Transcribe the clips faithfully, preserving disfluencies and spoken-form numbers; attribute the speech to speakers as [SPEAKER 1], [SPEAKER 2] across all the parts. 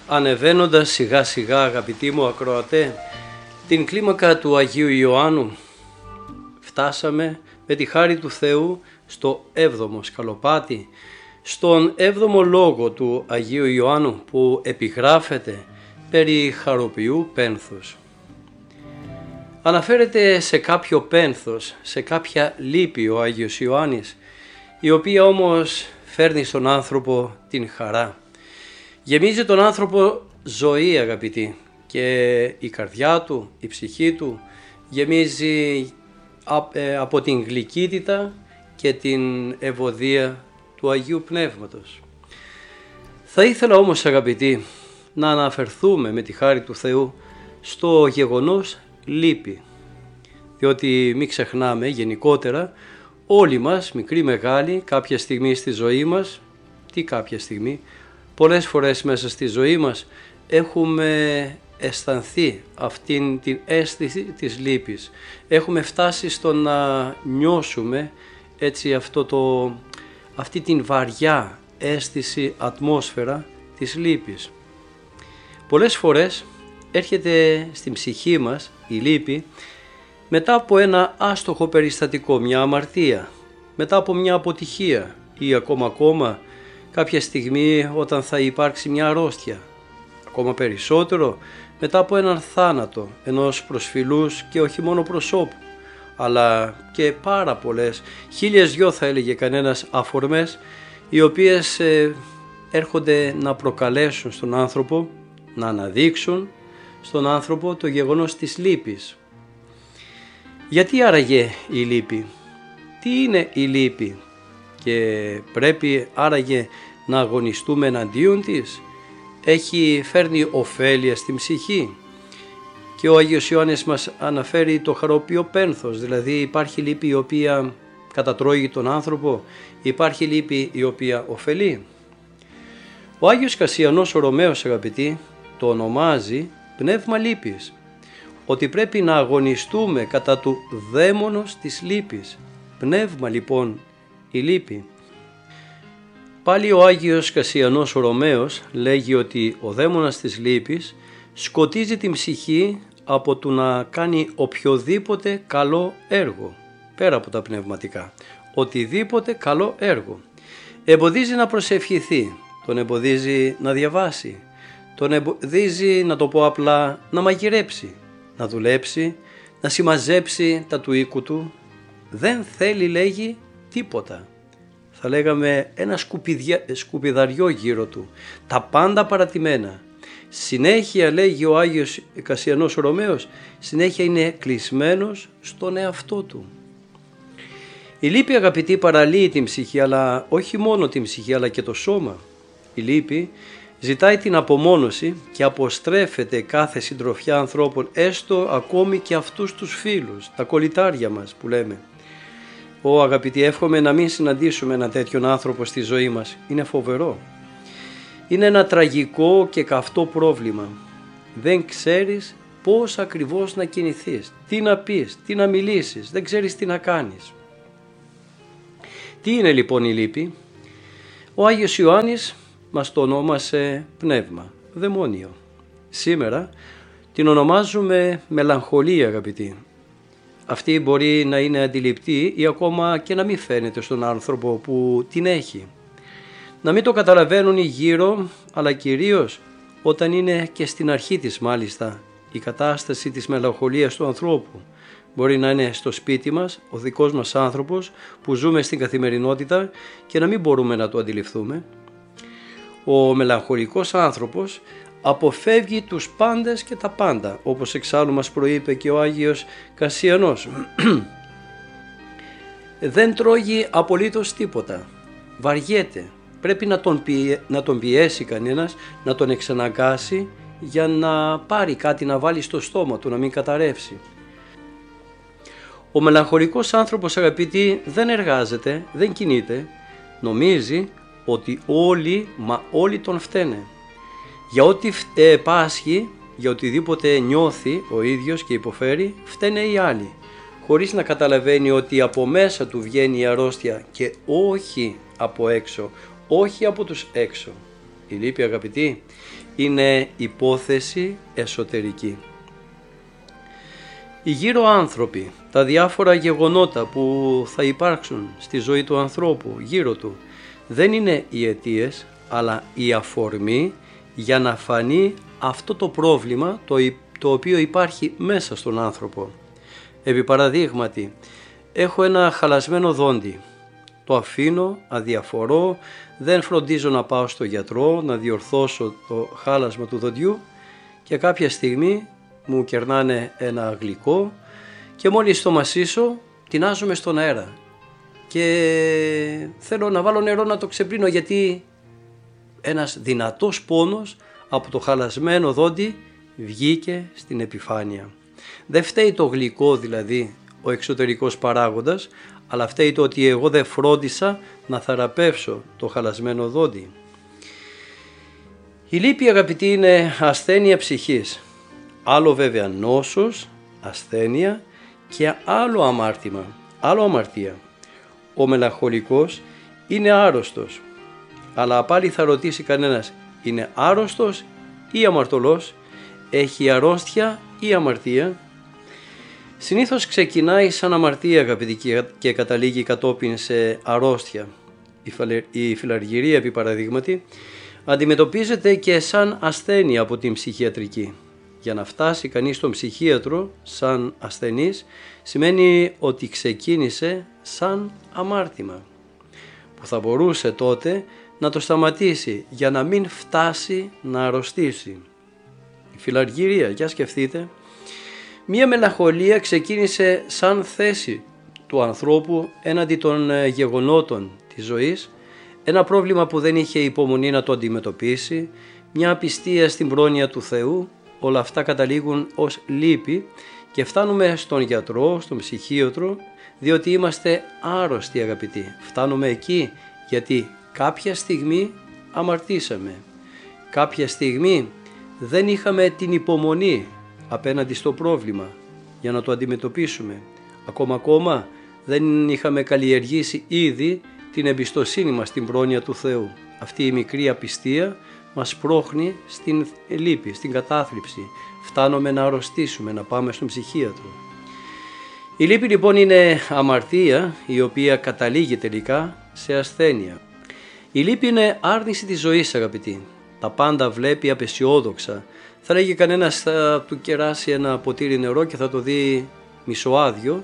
[SPEAKER 1] Ανεβαίνοντας σιγά σιγά, αγαπητοί μου ακροατέ, την κλίμακα του Αγίου Ιωάννου, φτάσαμε με τη χάρη του Θεού στο έβδομο σκαλοπάτι, στον έβδομο λόγο του Αγίου Ιωάννου που επιγράφεται περί χαροποιού πένθους. Αναφέρεται σε κάποιο πένθος, σε κάποια λύπη ο Άγιος Ιωάννης, η οποία όμως φέρνει στον άνθρωπο την χαρά. Γεμίζει τον άνθρωπο ζωή, αγαπητοί, και η καρδιά του, η ψυχή του γεμίζει από την γλυκύτητα και την ευωδία του Αγίου Πνεύματος. Θα ήθελα όμως, αγαπητοί, να αναφερθούμε με τη χάρη του Θεού στο γεγονός λύπη, διότι μην ξεχνάμε γενικότερα όλοι μας, μικροί μεγάλοι, κάποια στιγμή στη ζωή μας, τι κάποια στιγμή, πολλές φορές μέσα στη ζωή μας έχουμε αισθανθεί αυτήν την αίσθηση της λύπης. Έχουμε φτάσει στο να νιώσουμε έτσι αυτό το, αυτή την βαριά αίσθηση, ατμόσφαιρα της λύπης. Πολλές φορές έρχεται στην ψυχή μας η λύπη μετά από ένα άστοχο περιστατικό, μια αμαρτία, μετά από μια αποτυχία ή ακόμα ακόμα κάποια στιγμή όταν θα υπάρξει μια αρρώστια, ακόμα περισσότερο μετά από έναν θάνατο ενός προσφυλούς και όχι μόνο προσώπου, αλλά και πάρα πολλές, χίλιες δυο θα έλεγε κανένας, αφορμές οι οποίες ε, έρχονται να προκαλέσουν στον άνθρωπο, να αναδείξουν στον άνθρωπο το γεγονός της λύπης. Γιατί άραγε η λύπη? Τι είναι η λύπη? Και πρέπει άραγε να αγωνιστούμε εναντίον της? Έχει φέρνει ωφέλεια στην ψυχή? Και ο Άγιος Ιωάννης μας αναφέρει το χαροποιό πένθος, δηλαδή υπάρχει λύπη η οποία κατατρώγει τον άνθρωπο, υπάρχει λύπη η οποία ωφελεί. Ο Άγιος Κασιανός ο Ρωμαίος, αγαπητοί, το ονομάζει πνεύμα λύπης, ότι πρέπει να αγωνιστούμε κατά του δαίμονος της λύπης. Πνεύμα λοιπόν η λύπη. Πάλι ο Άγιος Κασιανός ο Ρωμαίος λέγει ότι ο δαίμονας της λύπης σκοτίζει την ψυχή από το να κάνει οποιοδήποτε καλό έργο, πέρα από τα πνευματικά, οτιδήποτε καλό έργο. Εμποδίζει να προσευχηθεί, τον εμποδίζει να διαβάσει, τον εμποδίζει, να το πω απλά, να μαγειρέψει, να δουλέψει, να συμμαζέψει τα του οίκου του. Δεν θέλει, λέγει, τίποτα. Θα λέγαμε ένα σκουπιδια... σκουπιδαριό γύρω του, τα πάντα παρατημένα. Συνέχεια, λέγει ο Άγιος Κασιανός ο Ρωμαίος, συνέχεια είναι κλεισμένος στον εαυτό του. Η λύπη, αγαπητοί, παραλύει την ψυχή, αλλά όχι μόνο την ψυχή, αλλά και το σώμα. Η λύπη ζητάει την απομόνωση και αποστρέφεται κάθε συντροφιά ανθρώπων, έστω ακόμη και αυτούς τους φίλους, τα κολλητάρια μας που λέμε. Ω αγαπητοί, εύχομαι να μην συναντήσουμε έναν τέτοιον άνθρωπο στη ζωή μας. Είναι φοβερό. Είναι ένα τραγικό και καυτό πρόβλημα. Δεν ξέρεις πώς ακριβώς να κινηθείς, τι να πεις, τι να μιλήσεις, δεν ξέρεις τι να κάνεις. Τι είναι λοιπόν η λύπη? Ο Άγιος Ιωάννης μας το ονόμασε πνεύμα, δαιμόνιο. Σήμερα την ονομάζουμε μελαγχολία, αγαπητοί. Αυτή μπορεί να είναι αντιληπτή ή ακόμα και να μην φαίνεται στον άνθρωπο που την έχει. Να μην το καταλαβαίνουν οι γύρω, αλλά κυρίως όταν είναι και στην αρχή της μάλιστα η κατάσταση της μελαγχολίας του ανθρώπου. Μπορεί να είναι στο σπίτι μας, ο δικός μας άνθρωπος που ζούμε στην καθημερινότητα και να μην μπορούμε να το αντιληφθούμε. Ο μελαγχολικός άνθρωπος αποφεύγει τους πάντες και τα πάντα, όπως εξάλλου μας προείπε και ο Άγιος Κασιανός. Δεν τρώγει απολύτως τίποτα, βαριέται, πρέπει να τον, πιε, να τον πιέσει κανένας, να τον εξαναγκάσει για να πάρει κάτι να βάλει στο στόμα του, να μην καταρρεύσει. Ο μελαγχολικός άνθρωπος, αγαπητοί, δεν εργάζεται, δεν κινείται, νομίζει ότι όλοι, μα όλοι τον φταίνε. Για ό,τι ε, πάσχει, για οτιδήποτε νιώθει ο ίδιος και υποφέρει, φταίνε οι άλλοι, χωρίς να καταλαβαίνει ότι από μέσα του βγαίνει η αρρώστια και όχι από έξω, όχι από τους έξω. Η λύπη, αγαπητοί, είναι υπόθεση εσωτερική. Οι γύρω άνθρωποι, τα διάφορα γεγονότα που θα υπάρξουν στη ζωή του ανθρώπου γύρω του, δεν είναι οι αιτίες, αλλά η αφορμή για να φανεί αυτό το πρόβλημα το, το οποίο υπάρχει μέσα στον άνθρωπο. Επί παραδείγματι, έχω ένα χαλασμένο δόντι. Το αφήνω, αδιαφορώ, δεν φροντίζω να πάω στο γιατρό, να διορθώσω το χάλασμα του δοντιού και κάποια στιγμή μου κερνάνε ένα γλυκό και μόλις το μασίσω τεινάζομαι στον αέρα και θέλω να βάλω νερό να το ξεπλύνω, γιατί ένας δυνατός πόνος από το χαλασμένο δόντι βγήκε στην επιφάνεια. Δεν φταίει το γλυκό, δηλαδή ο εξωτερικός παράγοντας, αλλά φταίει το ότι εγώ δεν φρόντισα να θεραπεύσω το χαλασμένο δόντι. Η λύπη, αγαπητοί, είναι ασθένεια ψυχής. Άλλο βέβαια νόσος, ασθένεια και άλλο αμάρτημα, άλλο αμαρτία. Ο μελαγχολικός είναι άρρωστος, αλλά πάλι θα ρωτήσει κανένας, είναι άρρωστος ή αμαρτωλός, έχει αρρώστια ή αμαρτία? Συνήθως ξεκινάει σαν αμαρτία, αγαπητοί, και καταλήγει κατόπιν σε αρρώστια. Η φιλαργυρία, επί παραδείγματι, αντιμετωπίζεται και σαν ασθένεια από την ψυχιατρική. Για να φτάσει κανείς στον ψυχίατρο σαν ασθενής σημαίνει ότι ξεκίνησε σαν αμάρτημα, που θα μπορούσε τότε να το σταματήσει για να μην φτάσει να αρρωστήσει. Η φιλαργυρία, για σκεφτείτε, μία μελαγχολία ξεκίνησε σαν θέση του ανθρώπου έναντι των γεγονότων της ζωής, ένα πρόβλημα που δεν είχε υπομονή να το αντιμετωπίσει, μια απιστία στην πρόνοια του Θεού. Όλα αυτά καταλήγουν ως λύπη και φτάνουμε στον γιατρό, στον ψυχίατρο, διότι είμαστε άρρωστοι, αγαπητοί. Φτάνουμε εκεί γιατί κάποια στιγμή αμαρτήσαμε, κάποια στιγμή δεν είχαμε την υπομονή απέναντι στο πρόβλημα για να το αντιμετωπίσουμε. Ακόμα ακόμα δεν είχαμε καλλιεργήσει ήδη την εμπιστοσύνη μας στην πρόνοια του Θεού. Αυτή η μικρή απιστία μας πρόχνει στην λύπη, στην κατάθλιψη. Φτάνουμε να αρρωστήσουμε, να πάμε στον ψυχίατρο. Η λύπη λοιπόν είναι αμαρτία η οποία καταλήγει τελικά σε ασθένεια. Η λύπη είναι άρνηση της ζωής, αγαπητοί. Τα πάντα βλέπει απεσιόδοξα. Θα λέγει κανένας, θα του κεράσει ένα ποτήρι νερό και θα το δει μισοάδιο,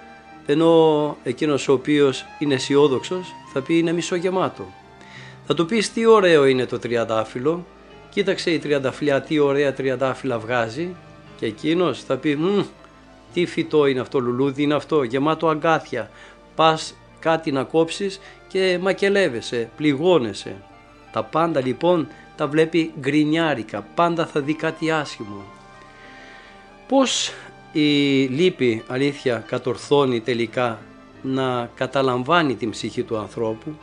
[SPEAKER 1] ενώ εκείνος ο οποίος είναι αισιόδοξος θα πει είναι μισογεμάτο. Θα του πεις τι ωραίο είναι το τριαντάφυλλο, κοίταξε η τριανταφυλλιά τι ωραία τριαντάφυλλα βγάζει, και εκείνος θα πει μ, τι φυτό είναι αυτό, λουλούδι είναι αυτό, γεμάτο αγκάθια, πας κάτι να κόψεις και μακελεύεσαι, πληγώνεσαι. Τα πάντα λοιπόν τα βλέπει γκρινιάρικα, πάντα θα δει κάτι άσχημο. Πώς η λύπη, αλήθεια, κατορθώνει τελικά να καταλαμβάνει την ψυχή του ανθρώπου?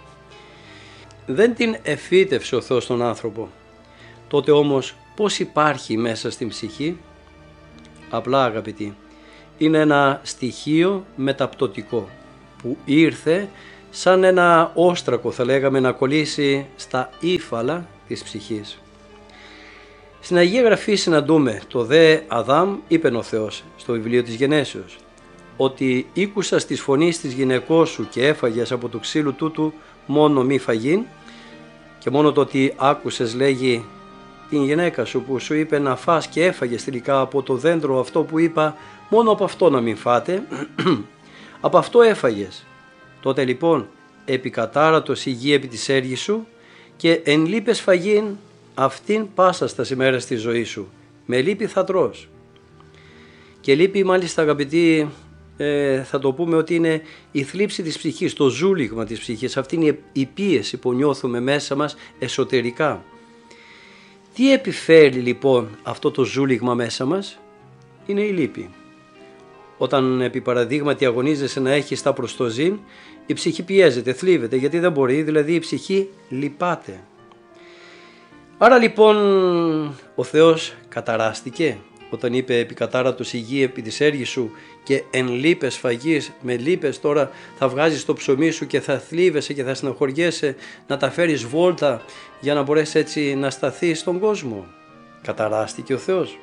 [SPEAKER 1] Δεν την εφύτευσε ο Θεός στον άνθρωπο. Τότε όμως πώς υπάρχει μέσα στην ψυχή? Απλά, αγαπητοί, είναι ένα στοιχείο μεταπτωτικό που ήρθε σαν ένα όστρακο, θα λέγαμε, να κολλήσει στα ύφαλα της ψυχής. Στην Αγία Γραφή συναντούμε το δε Αδάμ, είπεν ο Θεός στο βιβλίο της Γενέσεως, ότι ήκουσα στις φωνής της γυναικός σου και έφαγες από το ξύλου τούτου μόνο μη φαγήν, και μόνο το ότι άκουσες, λέγει, την γυναίκα σου που σου είπε να φας και έφαγες τελικά από το δέντρο αυτό που είπα, μόνο από αυτό να μην φάτε, από αυτό έφαγες. Τότε λοιπόν επικατάρατος η γη επί της έργης σου και εν λύπες φαγήν αυτήν πάσα στα ημέρας της ζωής σου. Με λύπη θα τρως. Και λύπη, μάλιστα, αγαπητοί, ε, θα το πούμε ότι είναι η θλίψη της ψυχής, το ζούλιγμα της ψυχής. Αυτή είναι η πίεση που νιώθουμε μέσα μας εσωτερικά. Τι επιφέρει λοιπόν αυτό το ζούλιγμα μέσα μας? Είναι η λύπη. Όταν επί παραδείγματι αγωνίζεσαι να έχεις τα προστοζήν, η ψυχή πιέζεται, θλίβεται, γιατί δεν μπορεί, δηλαδή η ψυχή λυπάται. Άρα λοιπόν ο Θεός καταράστηκε, όταν είπε «επικατάρατος υγεία επί της έργης σου και εν λύπες φαγής», με λύπες τώρα θα βγάζεις το ψωμί σου και θα θλίβεσαι και θα στεναχωριέσαι να τα φέρεις βόλτα για να μπορέσει έτσι να σταθείς στον κόσμο. Καταράστηκε ο Θεός?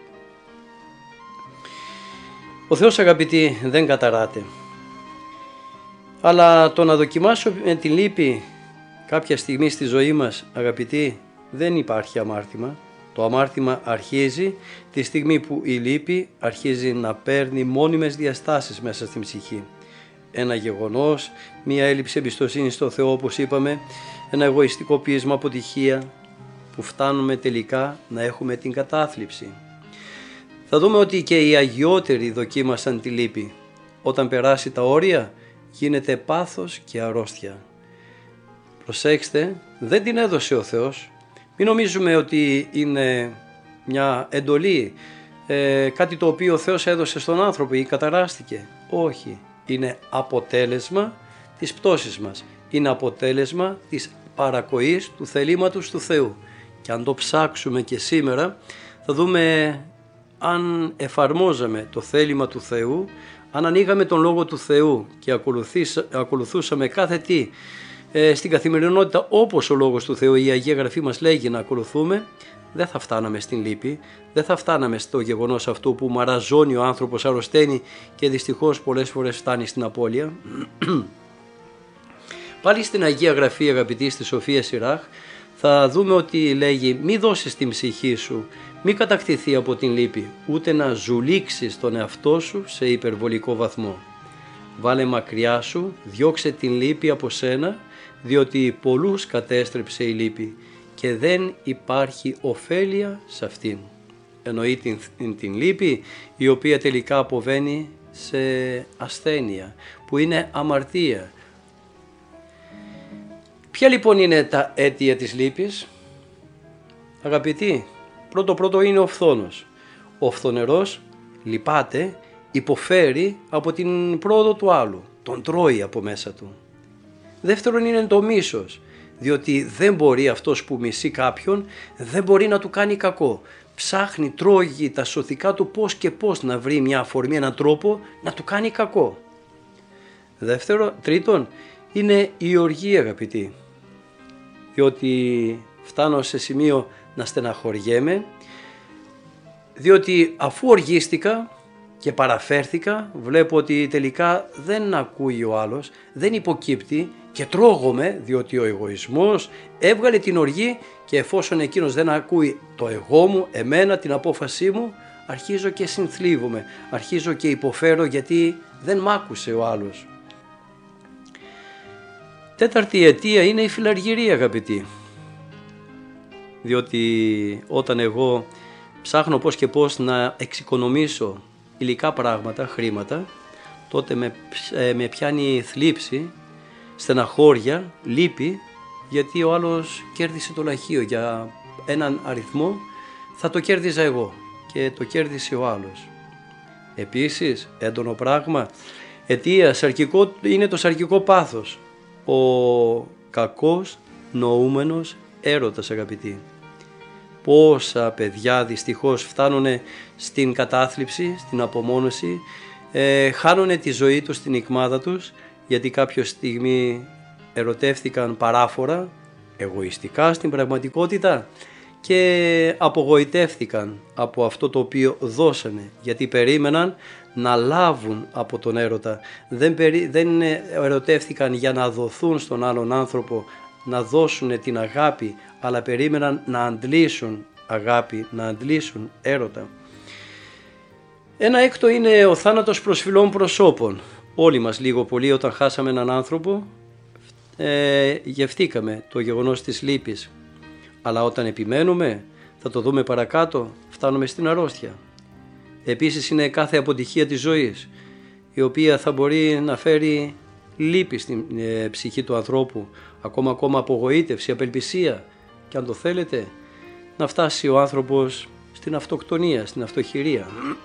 [SPEAKER 1] Ο Θεός, αγαπητοί, δεν καταράται. Αλλά το να δοκιμάσουμε την λύπη κάποια στιγμή στη ζωή μας, αγαπητοί, δεν υπάρχει αμάρτημα. Το αμάρτημα αρχίζει τη στιγμή που η λύπη αρχίζει να παίρνει μόνιμες διαστάσεις μέσα στην ψυχή. Ένα γεγονός, μία έλλειψη εμπιστοσύνης στο Θεό, όπως είπαμε, ένα εγωιστικό πείσμα, αποτυχία, που φτάνουμε τελικά να έχουμε την κατάθλιψη. Θα δούμε ότι και οι αγιότεροι δοκίμασαν τη λύπη. Όταν περάσει τα όρια γίνεται πάθος και αρρώστια. Προσέξτε, δεν την έδωσε ο Θεός. Μην νομίζουμε ότι είναι μια εντολή, ε, κάτι το οποίο ο Θεός έδωσε στον άνθρωπο ή καταράστηκε. Όχι, είναι αποτέλεσμα της πτώσης μας. Είναι αποτέλεσμα της παρακοής του θελήματος του Θεού. Και αν το ψάξουμε και σήμερα θα δούμε αν εφαρμόζαμε το θέλημα του Θεού, αν ανοίγαμε τον Λόγο του Θεού και ακολουθούσαμε κάθε τι ε, στην καθημερινότητα όπως ο Λόγος του Θεού, η Αγία Γραφή μας λέγει να ακολουθούμε, δεν θα φτάναμε στην λύπη, δεν θα φτάναμε στο γεγονός αυτό που μαραζώνει ο άνθρωπος, αρρωσταίνει και δυστυχώς πολλές φορές φτάνει στην απώλεια. Πάλι στην Αγία Γραφή, αγαπητοί, στη Σοφία Σιράχ, θα δούμε ότι λέγει «Μη δώσεις την ψυχή σου, μη κατακτηθεί από την λύπη, ούτε να ζουλήξεις τον εαυτό σου σε υπερβολικό βαθμό. Βάλε μακριά σου, διώξε την λύπη από σένα, διότι πολλούς κατέστρεψε η λύπη και δεν υπάρχει ωφέλεια σε αυτήν». Εννοεί την, την, την λύπη, η οποία τελικά αποβαίνει σε ασθένεια, που είναι αμαρτία. Ποια λοιπόν είναι τα αίτια της λύπης? Αγαπητοί, πρώτο πρώτο είναι ο φθόνος. Ο φθονερός λυπάται, υποφέρει από την πρόοδο του άλλου, τον τρώει από μέσα του. Δεύτερον είναι το μίσος, διότι δεν μπορεί αυτός που μισεί κάποιον, δεν μπορεί να του κάνει κακό. Ψάχνει, τρώγει τα σωθικά του πώς και πώς να βρει μια αφορμή, έναν τρόπο να του κάνει κακό. Δεύτερο, τρίτον είναι η οργή, αγαπητοί, διότι φτάνω σε σημείο να στεναχωριέμαι, διότι αφού οργίστηκα και παραφέρθηκα, βλέπω ότι τελικά δεν ακούει ο άλλος, δεν υποκύπτει και τρώγομαι, διότι ο εγωισμός έβγαλε την οργή και εφόσον εκείνος δεν ακούει το εγώ μου, εμένα, την απόφασή μου, αρχίζω και συνθλίβομαι, αρχίζω και υποφέρω γιατί δεν μ' άκουσε ο άλλος. Τέταρτη αιτία είναι η φιλαργυρία, αγαπητοί, διότι όταν εγώ ψάχνω πώς και πώς να εξοικονομήσω υλικά πράγματα, χρήματα, τότε με, με πιάνει θλίψη, στεναχώρια, λύπη, γιατί ο άλλος κέρδισε το λαχείο για έναν αριθμό, θα το κέρδιζα εγώ και το κέρδισε ο άλλος. Επίσης, έντονο πράγμα, αιτία σαρκικό, είναι το σαρκικό πάθος, ο κακός νοούμενος έρωτας, αγαπητοί. Πόσα παιδιά δυστυχώς φτάνουν στην κατάθλιψη, στην απομόνωση, ε, χάνουν τη ζωή τους, την ικμάδα τους, γιατί κάποια στιγμή ερωτεύτηκαν παράφορα, εγωιστικά στην πραγματικότητα και απογοητεύτηκαν από αυτό το οποίο δώσανε, γιατί περίμεναν να λάβουν από τον έρωτα. Δεν, περί, δεν ερωτεύτηκαν για να δοθούν στον άλλον άνθρωπο, να δώσουν την αγάπη, αλλά περίμεναν να αντλήσουν αγάπη, να αντλήσουν έρωτα. Ένα έκτο είναι ο θάνατος προσφυλών προσώπων. Όλοι μας λίγο πολύ όταν χάσαμε έναν άνθρωπο ε, γευτήκαμε το γεγονός της λύπης. Αλλά όταν επιμένουμε, θα το δούμε παρακάτω, φτάνουμε στην αρρώστια. Επίσης είναι κάθε αποτυχία της ζωής, η οποία θα μπορεί να φέρει λύπη στην ε, ψυχή του ανθρώπου, ακόμα ακόμα απογοήτευση, απελπισία και αν το θέλετε να φτάσει ο άνθρωπος στην αυτοκτονία, στην αυτοχειρία.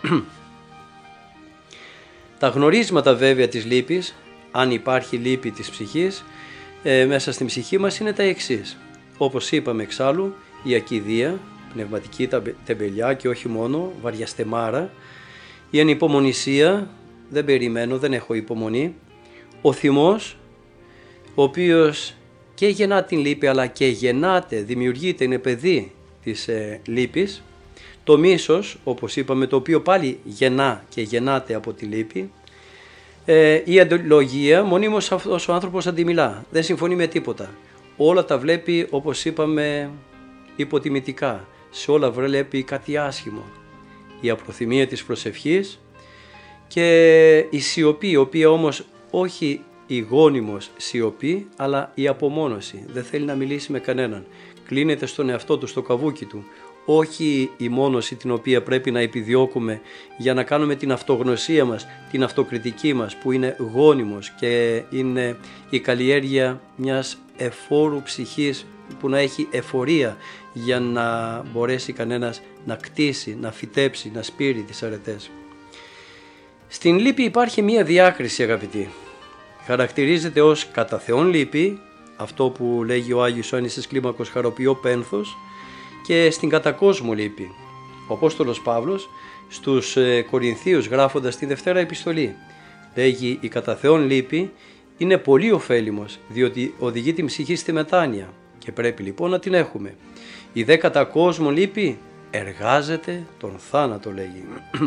[SPEAKER 1] Τα γνωρίσματα βέβαια της λύπης, αν υπάρχει λύπη της ψυχής, ε, μέσα στην ψυχή μας είναι τα εξής. Όπως είπαμε εξάλλου, η ακηδία, πνευματική τεμπελιά και όχι μόνο, βαριαστεμάρα, η ανυπομονησία, δεν περιμένω, δεν έχω υπομονή, ο θυμός, ο οποίος και γεννά την λύπη αλλά και γεννάται, δημιουργείται, είναι παιδί της ε, λύπης, το μίσος, όπως είπαμε, το οποίο πάλι γεννά και γεννάται από τη λύπη, ε, η αντιλογία, μονίμως αυτός ο άνθρωπος αντιμιλά, δεν συμφωνεί με τίποτα, όλα τα βλέπει, όπως είπαμε, υποτιμητικά, σε όλα βλέπει κάτι άσχημο, η απροθυμία της προσευχής και η σιωπή, η οποία όμως όχι η γόνιμος σιωπή, αλλά η απομόνωση, δεν θέλει να μιλήσει με κανέναν, κλείνεται στον εαυτό του, στο καβούκι του, όχι η μόνωση την οποία πρέπει να επιδιώκουμε για να κάνουμε την αυτογνωσία μας, την αυτοκριτική μας, που είναι γόνιμος και είναι η καλλιέργεια μιας εφόρου ψυχής που να έχει εφορία για να μπορέσει κανένας να κτίσει, να φυτέψει, να σπείρει τις αρετές. Στην λύπη υπάρχει μία διάκριση, αγαπητοί. Χαρακτηρίζεται ως κατά Θεόν λύπη, αυτό που λέγει ο Άγιος Ιωάννης της Κλίμακος χαροποιό πένθος, και στην κατακόσμο λύπη. Ο Απόστολος Παύλος στους Κορινθίους, γράφοντας τη Δευτέρα Επιστολή, λέγει η κατά Θεόν λύπη είναι πολύ ωφέλιμος, διότι οδηγεί την ψυχή στη μετάνοια και πρέπει λοιπόν να την έχουμε. Η δε κατά κόσμο λύπη εργάζεται τον θάνατο, λέγει.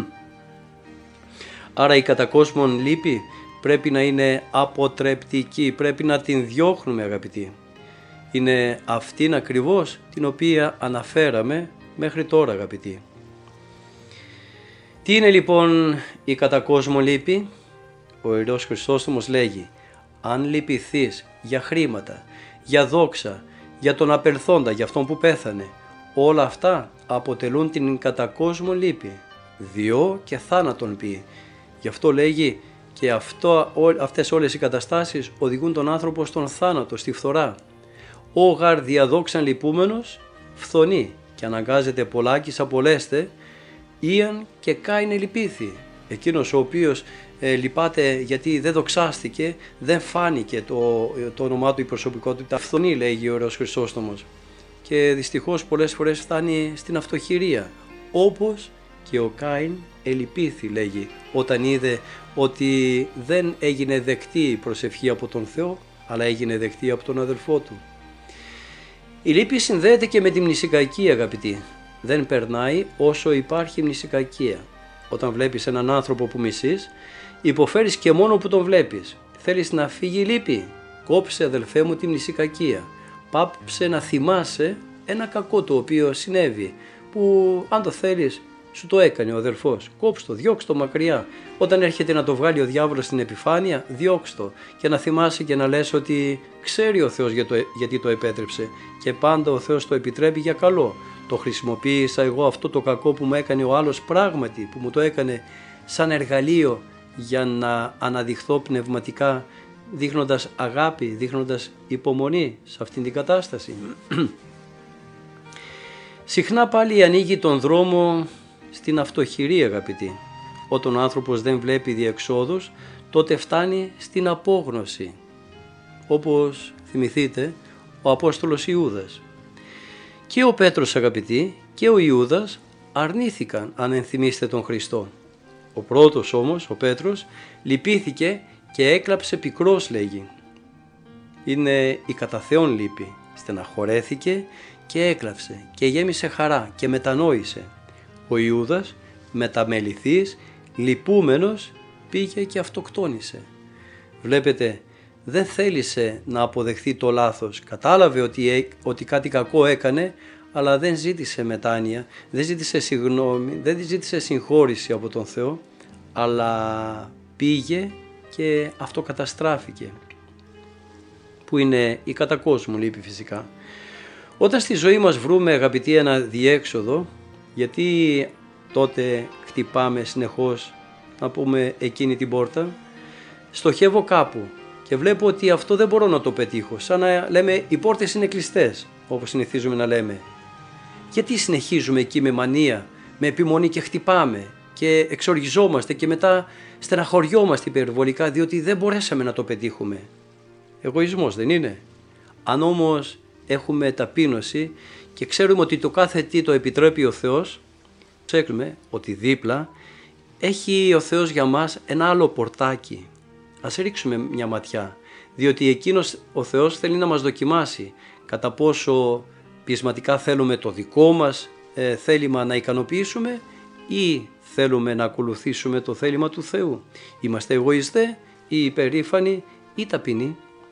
[SPEAKER 1] Άρα η κατά κόσμον λύπη πρέπει να είναι αποτρεπτική, πρέπει να την διώχνουμε, αγαπητοί. Είναι αυτήν ακριβώς την οποία αναφέραμε μέχρι τώρα, αγαπητοί. Τι είναι λοιπόν η κατά κόσμο λύπη? Ο Ιερός Χρυσόστομος λέγει, αν λυπηθείς για χρήματα, για δόξα, για τον απελθόντα, για αυτόν που πέθανε, όλα αυτά αποτελούν την κατά κόσμο λύπη, διό και θάνατον πει. Γι' αυτό λέγει και αυτό, αυτές όλες οι καταστάσεις οδηγούν τον άνθρωπο στον θάνατο, στη φθορά. Ο γαρ διαδόξαν λυπούμενος φθονεί και αναγκάζεται πολλάκις απολέστε, Ιαν και κάινε λυπήθη. Εκείνος ο οποίος ε, λυπάται γιατί δεν δοξάστηκε, δεν φάνηκε το, το όνομά του, η προσωπικότητα. Φθονεί, λέγει ο Ιερός Χρυσόστομος. Και δυστυχώς πολλές φορές φτάνει στην αυτοχειρία, όπως και ο Κάιν ελυπήθη, λέγει, όταν είδε ότι δεν έγινε δεκτή η προσευχή από τον Θεό, αλλά έγινε δεκτή από τον αδελφό του. Η λύπη συνδέεται και με τη μνησικακία, αγαπητοί. Δεν περνάει όσο υπάρχει μνησικακία. Όταν βλέπεις έναν άνθρωπο που μισείς, υποφέρεις και μόνο που τον βλέπεις. Θέλεις να φύγει η λύπη? Κόψε, αδελφέ μου, τη μνησικακία. Πάψε να θυμάσαι ένα κακό το οποίο συνέβη, που αν το θέλεις σου το έκανε ο αδελφός. Κόψ' το, διώξ' το μακριά. Όταν έρχεται να το βγάλει ο διάβολος στην επιφάνεια, διώξ' το και να θυμάσαι και να λες ότι ξέρει ο Θεός για το, γιατί το επέτρεψε και πάντα ο Θεός το επιτρέπει για καλό. Το χρησιμοποίησα εγώ αυτό το κακό που μου έκανε ο άλλος πράγματι, που μου το έκανε σαν εργαλείο για να αναδειχθώ πνευματικά, δείχνοντας αγάπη, δείχνοντας υπομονή σε αυτήν την κατάσταση. Συχνά πάλι ανοίγει τον δρόμο στην αυτοχειρία, αγαπητοί. Όταν ο άνθρωπος δεν βλέπει διεξόδους, τότε φτάνει στην απόγνωση. Όπως θυμηθείτε ο Απόστολος Ιούδας. Και ο Πέτρος, αγαπητοί, και ο Ιούδας αρνήθηκαν, αν ενθυμίστε, τον Χριστό. Ο πρώτος όμως, ο Πέτρος, λυπήθηκε και έκλαψε πικρός, λέγει. Είναι η κατά Θεόν λύπη. Στεναχωρέθηκε και έκλαψε και γέμισε χαρά και μετανόησε. Ο Ιούδας, μεταμεληθής, λυπούμενος, πήγε και αυτοκτόνησε. Βλέπετε, δεν θέλησε να αποδεχθεί το λάθος. Κατάλαβε ότι, ότι κάτι κακό έκανε, αλλά δεν ζήτησε μετάνοια, δεν ζήτησε συγγνώμη, δεν ζήτησε συγχώρηση από τον Θεό, αλλά πήγε και αυτοκαταστράφηκε, που είναι η κατά κόσμου λύπη φυσικά. Όταν στη ζωή μας βρούμε, αγαπητοί, ένα διέξοδο, γιατί τότε χτυπάμε συνεχώς, να πούμε, εκείνη την πόρτα? Στοχεύω κάπου και βλέπω ότι αυτό δεν μπορώ να το πετύχω, σαν να λέμε οι πόρτες είναι κλειστές, όπως συνηθίζουμε να λέμε. Γιατί συνεχίζουμε εκεί με μανία, με επιμονή και χτυπάμε και εξοργιζόμαστε και μετά στεναχωριόμαστε υπερβολικά διότι δεν μπορέσαμε να το πετύχουμε? Εγωισμός δεν είναι? Αν όμως έχουμε ταπείνωση και ξέρουμε ότι το κάθε τι το επιτρέπει ο Θεός, ξέρουμε ότι δίπλα έχει ο Θεός για μας ένα άλλο πορτάκι. Ας ρίξουμε μια ματιά, διότι εκείνος ο Θεός θέλει να μας δοκιμάσει κατά πόσο πεισματικά θέλουμε το δικό μας ε, θέλημα να ικανοποιήσουμε ή θέλουμε να ακολουθήσουμε το θέλημα του Θεού. Είμαστε εγωιστές ή υπερήφανοι ή ταπεινοί.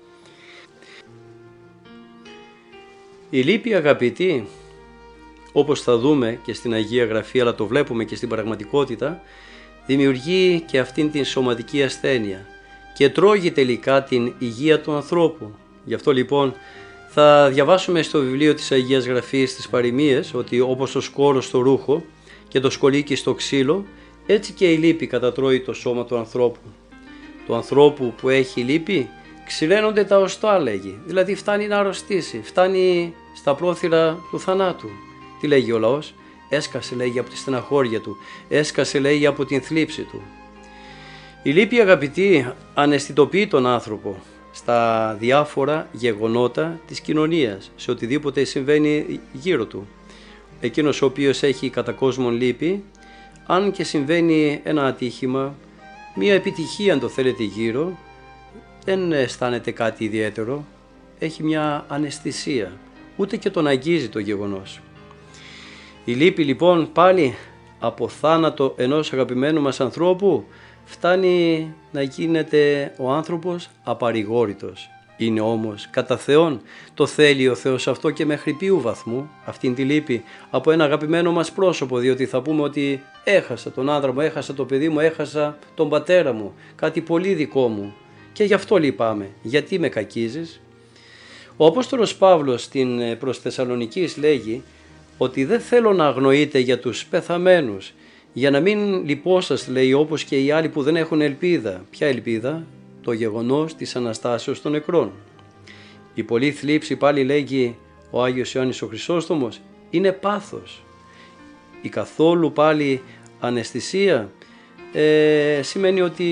[SPEAKER 1] Η λύπη, αγαπητοί, όπως θα δούμε και στην Αγία Γραφή, αλλά το βλέπουμε και στην πραγματικότητα, δημιουργεί και αυτήν την σωματική ασθένεια και τρώγει τελικά την υγεία του ανθρώπου. Γι' αυτό λοιπόν θα διαβάσουμε στο βιβλίο της Αγίας Γραφής τις παροιμίες ότι όπως το σκόρο στο ρούχο και το σκολίκι στο ξύλο, έτσι και η λύπη κατατρώει το σώμα του ανθρώπου. Του ανθρώπου που έχει λύπη ξηραίνονται τα οστά, λέγει, δηλαδή φτάνει να αρρωστήσει, φτάνει στα πρόθυρα του θανάτου. Τι λέγει ο λαός? Έσκασε, λέγει, από τη στεναχώρια του, έσκασε, λέγει, από την θλίψη του. Η λύπη, αγαπητοί, αναισθητοποιεί τον άνθρωπο στα διάφορα γεγονότα της κοινωνίας, σε οτιδήποτε συμβαίνει γύρω του. Εκείνος ο οποίος έχει κατά κόσμον λύπη, αν και συμβαίνει ένα ατύχημα, μία επιτυχία αν το θέλετε γύρω, δεν αισθάνεται κάτι ιδιαίτερο, έχει μια αναισθησία, ούτε και τον αγγίζει το γεγονός. Η λύπη λοιπόν πάλι από θάνατο ενός αγαπημένου μας ανθρώπου φτάνει να γίνεται ο άνθρωπος απαρηγόρητος. Είναι όμως κατά Θεόν, το θέλει ο Θεός αυτό και μέχρι ποιου βαθμού αυτήν τη λύπη από ένα αγαπημένο μας πρόσωπο, διότι θα πούμε ότι έχασα τον άντρα μου, έχασα το παιδί μου, έχασα τον πατέρα μου, κάτι πολύ δικό μου και γι' αυτό λυπάμαι. Γιατί με κακίζεις? Ο Απόστολος Παύλος στην προς Θεσσαλονικής λέγει ότι δεν θέλω να αγνοείτε για τους πεθαμένους, για να μην λυπόσαστε, λέει, όπως και οι άλλοι που δεν έχουν ελπίδα. Ποια ελπίδα? Το γεγονός της Αναστάσεως των νεκρών. Η πολλή θλίψη, πάλι λέγει ο Άγιος Ιωάννης ο Χρυσόστομος, είναι πάθος. Η καθόλου πάλι αναισθησία ε, σημαίνει ότι,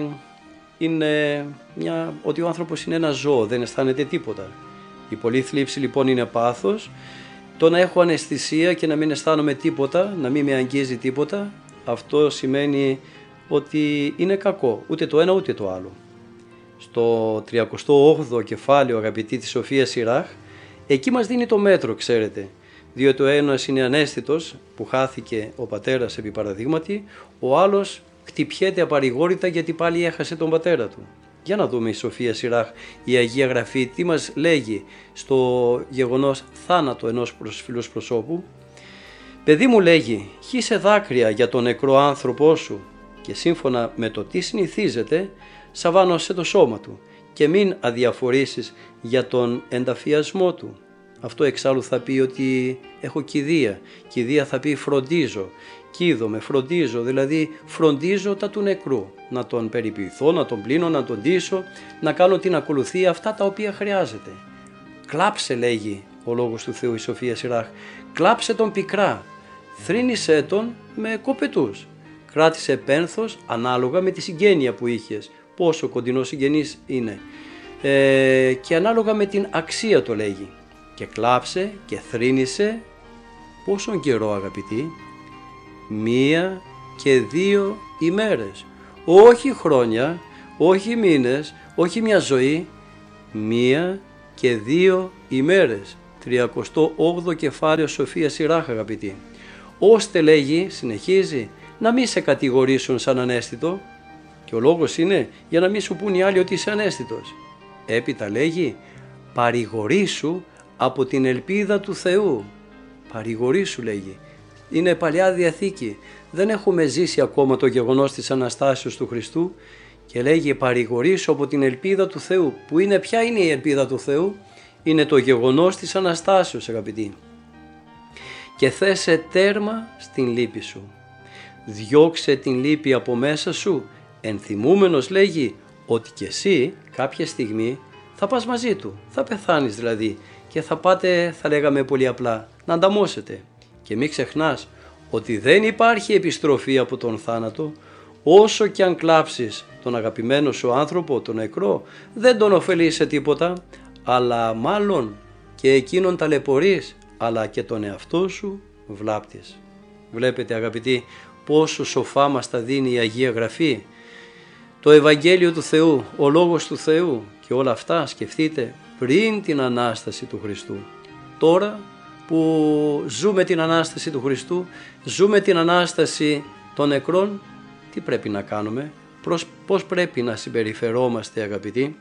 [SPEAKER 1] είναι μια, ότι ο άνθρωπος είναι ένα ζώο, δεν αισθάνεται τίποτα. Η πολλή θλίψη λοιπόν είναι πάθος. Το να έχω αναισθησία και να μην αισθάνομαι τίποτα, να μην με αγγίζει τίποτα, αυτό σημαίνει ότι είναι κακό, ούτε το ένα ούτε το άλλο. Στο τριακοστό όγδοο κεφάλαιο, αγαπητοί, της Σοφίας Σιράχ, εκεί μας δίνει το μέτρο, ξέρετε, διότι ο ένας είναι αναίσθητος που χάθηκε ο πατέρας επί παραδείγματι, ο άλλος χτυπιέται απαρηγόρητα γιατί πάλι έχασε τον πατέρα του. Για να δούμε η Σοφία Σιράχ, η Αγία Γραφή, τι μας λέγει στο γεγονός θάνατο ενός προσφυλούς προσώπου. «Παιδί μου», λέγει, «χύσε δάκρυα για τον νεκρό άνθρωπό σου και σύμφωνα με το τι συνηθίζεται, σαβάνωσε το σώμα του και μην αδιαφορήσεις για τον ενταφιασμό του». Αυτό εξάλλου θα πει ότι έχω κηδεία. Κηδεία θα πει φροντίζω. Κοίδομαι, φροντίζω, δηλαδή φροντίζω τα του νεκρού. Να τον περιποιηθώ, να τον πλύνω, να τον ντύσω, να κάνω την ακολουθία, αυτά τα οποία χρειάζεται. Κλάψε, λέγει ο λόγος του Θεού η Σοφία Σιράχ, κλάψε τον πικρά, θρήνησέ τον με κοπετούς. Κράτησε πένθος ανάλογα με τη συγγένεια που είχες, πόσο κοντινό συγγενής είναι, ε, και ανάλογα με την αξία, το λέγει. Και κλάψε και θρήνησε πόσον καιρό, αγαπητοί? Μία και δύο ημέρες, όχι χρόνια, όχι μήνες, όχι μια ζωή, μία και δύο ημέρες. τριακοστό όγδοο κεφάλαιο Σοφία Σιράχ, αγαπητοί. Ώστε, λέγει, συνεχίζει, να μην σε κατηγορήσουν σαν ανέστητο, και ο λόγος είναι για να μην σου πούν οι άλλοι ότι είσαι ανέστητος. Έπειτα λέγει, παρηγορήσου από την ελπίδα του Θεού. Παρηγορήσου, λέγει. Είναι Παλαιά Διαθήκη. Δεν έχουμε ζήσει ακόμα το γεγονός της Αναστάσεως του Χριστού και λέγει παρηγορήσου από την ελπίδα του Θεού. Που είναι, ποια είναι η ελπίδα του Θεού? Είναι το γεγονός της Αναστάσεως, αγαπητοί. Και θέσε τέρμα στην λύπη σου. Διώξε την λύπη από μέσα σου, ενθυμούμενος, λέγει, ότι και εσύ κάποια στιγμή θα πας μαζί του. Θα πεθάνεις δηλαδή και θα πάτε, θα λέγαμε πολύ απλά, να ανταμώσετε. Και μην ξεχνάς ότι δεν υπάρχει επιστροφή από τον θάνατο. Όσο και αν κλάψεις τον αγαπημένο σου άνθρωπο, τον νεκρό, δεν τον ωφελεί σε τίποτα, αλλά μάλλον και εκείνον ταλαιπωρείς αλλά και τον εαυτό σου βλάπτεις. Βλέπετε αγαπητοί πόσο σοφά μας τα δίνει η Αγία Γραφή, το Ευαγγέλιο του Θεού, ο Λόγος του Θεού και όλα αυτά σκεφτείτε πριν την Ανάσταση του Χριστού. Τώρα που ζούμε την Ανάσταση του Χριστού, ζούμε την Ανάσταση των νεκρών, τι πρέπει να κάνουμε, πώς πρέπει να συμπεριφερόμαστε αγαπητοί.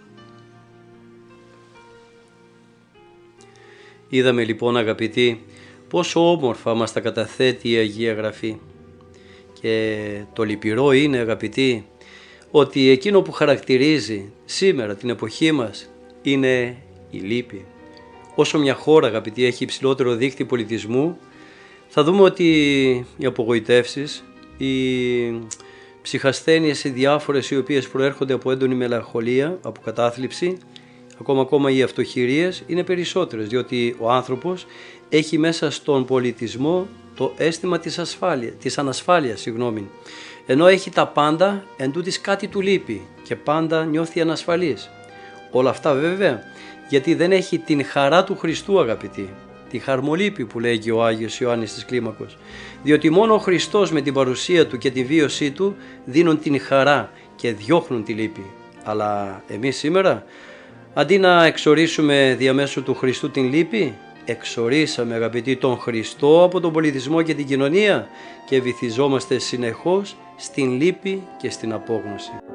[SPEAKER 1] Είδαμε λοιπόν αγαπητοί πόσο όμορφα μας τα καταθέτει η Αγία Γραφή και το λυπηρό είναι αγαπητοί ότι εκείνο που χαρακτηρίζει σήμερα την εποχή μας είναι η λύπη. Όσο μια χώρα αγαπητοί έχει υψηλότερο δείκτη πολιτισμού, θα δούμε ότι οι απογοητεύσεις, οι ψυχασθένειες οι διάφορες οι οποίες προέρχονται από έντονη μελαγχολία, από κατάθλιψη, ακόμα ακόμα οι αυτοχειρίες είναι περισσότερες, διότι ο άνθρωπος έχει μέσα στον πολιτισμό το αίσθημα της, ασφάλειας, της ανασφάλειας, συγγνώμη. Ενώ έχει τα πάντα, εν τούτοις κάτι του λείπει και πάντα νιώθει ανασφαλής. Όλα αυτά βέβαια γιατί δεν έχει την χαρά του Χριστού αγαπητοί, τη χαρμολύπη που λέγει ο Άγιος Ιωάννης της Κλίμακος, διότι μόνο ο Χριστός με την παρουσία του και τη βίωσή του δίνουν την χαρά και διώχνουν τη λύπη. Αλλά εμείς σήμερα αντί να εξορίσουμε διαμέσου του Χριστού την λύπη, εξορίσαμε αγαπητοί τον Χριστό από τον πολιτισμό και την κοινωνία και βυθιζόμαστε συνεχώς στην λύπη και στην απόγνωση.